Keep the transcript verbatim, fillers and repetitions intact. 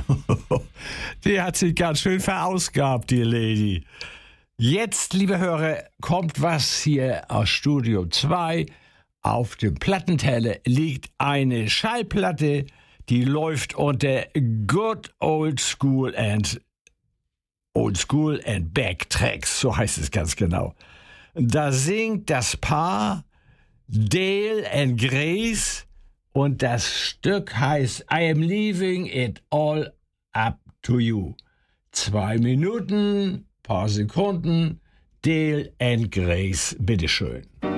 Die hat sich ganz schön verausgabt, die Lady. Jetzt, liebe Hörer, kommt was hier aus Studio zwei. Auf dem Plattenteller liegt eine Schallplatte, die läuft unter Good Old School and Old School and Backtracks, so heißt es ganz genau. Da singt das Paar Dale and Grace und das Stück heißt I am leaving it all up to you. Zwei Minuten, paar Sekunden, Dale and Grace, bitteschön.